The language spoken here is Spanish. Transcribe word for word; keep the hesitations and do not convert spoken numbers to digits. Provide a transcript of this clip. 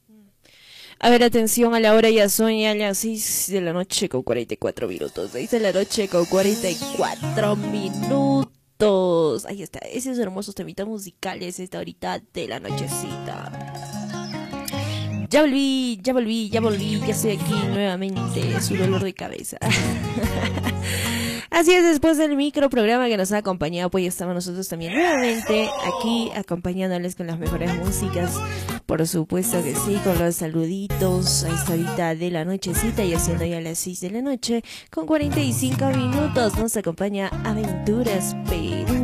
A ver, atención, a la hora ya son ya las seis de la noche con cuarenta y cuatro minutos. seis de la noche con cuarenta y cuatro minutos. Ahí está, esos hermosos temitas musicales esta horita de la nochecita. Ya volví, ya volví, ya volví, ya estoy aquí nuevamente, su dolor de cabeza. Así es, después del micro programa que nos ha acompañado, pues ya estamos nosotros también nuevamente aquí acompañándoles con las mejores músicas. Por supuesto que sí, con los saluditos a esta horita de la nochecita y haciendo ya las seis de la noche con cuarenta y cinco minutos. Nos acompaña Aventuras Perú.